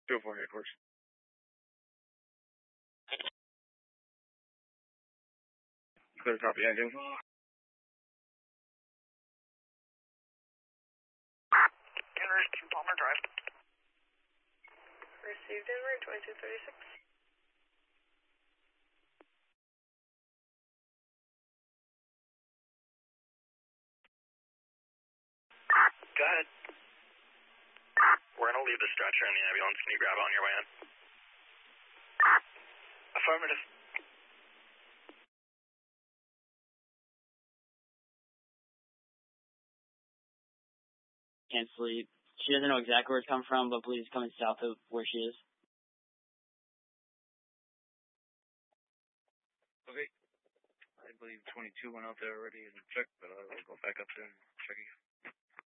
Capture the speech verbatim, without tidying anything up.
two oh four headquarters. Clear copy, engine. Inverse to Palmer Drive. Received inward, twenty-two thirty-six. Go ahead. We're going to leave the stretcher in the ambulance. Can you grab it on your way in? Affirmative. Can't sleep. She doesn't know exactly where it's coming from, but believes it's coming south of where she is. Okay. I believe twenty-two went out there already and checked, but I'll go back up there and check again.